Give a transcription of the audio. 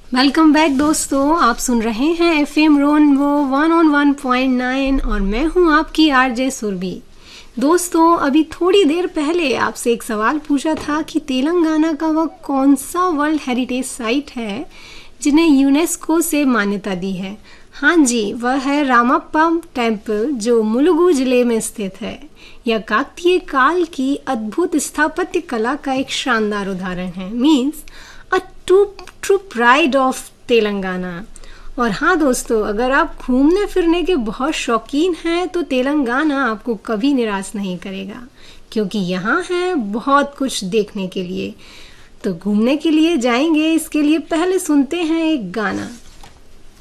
Welcome back दोस्तों, आप सुन रहे हैं एफएम रेनबो 101.9 और मैं हूं आपकी आरजे सुरभि। दोस्तों, अभी थोड़ी देर पहले आपसे एक सवाल पूछा था कि तेलंगाना का वह कौन सा वर्ल्ड हेरिटेज साइट है जिन्हें यूनेस्को से मान्यता दी है। हाँ जी, वह है रामप्पा टेम्पल जो मुलुगु जिले में स्थित है। यह काकतीय काल की अद्भुत स्थापत्य कला का एक शानदार उदाहरण है। Means a true pride of Telangana. और हाँ दोस्तों, अगर आप घूमने फिरने के बहुत शौकीन हैं तो तेलंगाना आपको कभी निराश नहीं करेगा, क्योंकि यहाँ है बहुत कुछ देखने के लिए। तो घूमने के लिए जाएंगे, इसके लिए पहले सुनते हैं एक गाना।